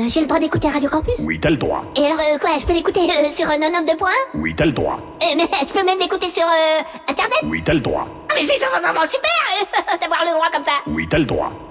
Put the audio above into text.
J'ai le droit d'écouter Radio Campus? Oui, t'as le droit. Et alors, quoi, je peux l'écouter sur 92 points? Oui, t'as le droit. Mais je peux même l'écouter sur Internet? Oui, t'as le droit. Ah, mais c'est vraiment super d'avoir le droit comme ça. Oui, t'as le droit.